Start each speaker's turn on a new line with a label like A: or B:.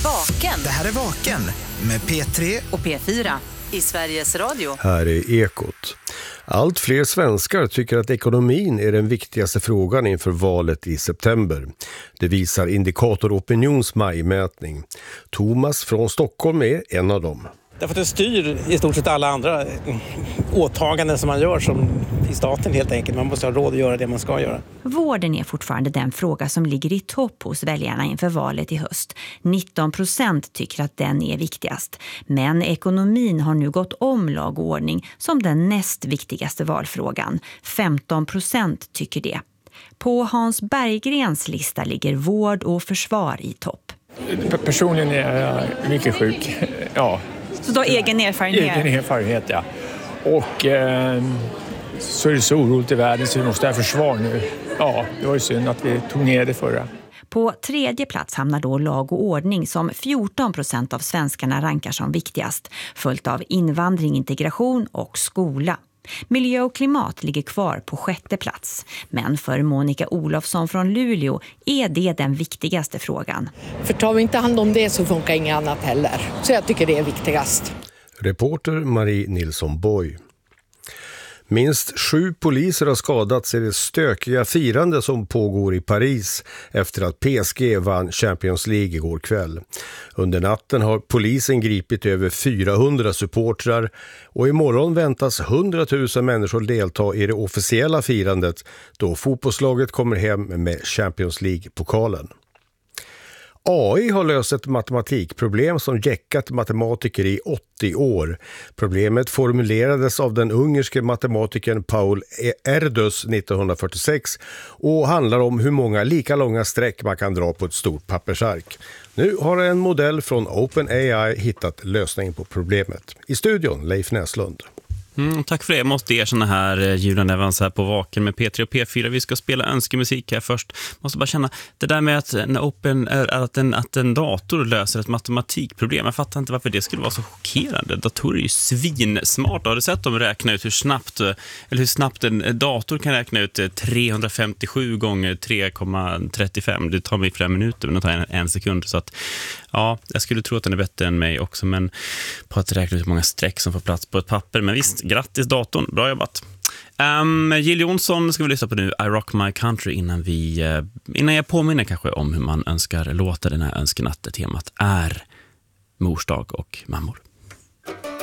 A: Vaken.
B: Det här är Vaken med P3
A: och P4 i Sveriges Radio.
C: Här är Ekot. Allt fler svenskar tycker att ekonomin är den viktigaste frågan inför valet i september. Det visar Indikator Opinions majmätning. Thomas från Stockholm är en av dem.
D: Därför att det styr i stort sett alla andra åtaganden som man gör som i staten helt enkelt. Man måste ha råd att göra det man ska göra.
E: Vården är fortfarande den fråga som ligger i topp hos väljarna inför valet i höst. 19% tycker att den är viktigast. Men ekonomin har nu gått om lag och ordning som den näst viktigaste valfrågan. 15% tycker det. På Hans Berggrens lista ligger vård och försvar i topp.
F: Personligen är jag mycket sjuk, ja.
E: Så du har egen erfarenhet?
F: Egen erfarenhet, ja. Och så är det så oroligt i världen så vi måste ha försvar nu. Ja, det var ju synd att vi tog ner det förra.
E: På tredje plats hamnar då lag och ordning som 14% av svenskarna rankar som viktigast. Följt av invandring, integration och skola. Miljö och klimat ligger kvar på sjätte plats. Men för Monica Olofsson från Luleå är det den viktigaste frågan.
G: För tar vi inte hand om det så funkar inget annat heller. Så jag tycker det är viktigast.
C: Reporter Marie Nilsson Boy. Minst 7 poliser har skadats i det stökiga firande som pågår i Paris efter att PSG vann Champions League igår kväll. Under natten har polisen gripit över 400 supportrar och imorgon väntas 100 000 människor delta i det officiella firandet då fotbollslaget kommer hem med Champions League-pokalen. AI har löst ett matematikproblem som jäckat matematiker i 80 år. Problemet formulerades av den ungerske matematikern Paul Erdős 1946 och handlar om hur många lika långa streck man kan dra på ett stort pappersark. Nu har en modell från OpenAI hittat lösningen på problemet. I studion Leif Näslund.
H: Tack för det. Jag måste erkänna här, Julian Evans här på Vaken med P3 och P4. Vi ska spela önskemusik här först. Måste bara känna, det där med att en dator löser ett matematikproblem. Jag fattar inte varför det skulle vara så chockerande. Datorer är ju svinsmarta. Har du sett dem räkna ut hur snabbt en dator kan räkna ut 357 gånger 3,35? Det tar mig flera minuter, men det tar en sekund. Så att, ja, jag skulle tro att den är bättre än mig också, men på att räkna ut hur många streck som får plats på ett papper. Men visst, grattis datorn, bra jobbat. Jill Johnson ska vi lyssna på nu, I Rock My Country, innan jag påminner kanske om hur man önskar låta den här önskenatt. Temat är morsdag och mammor.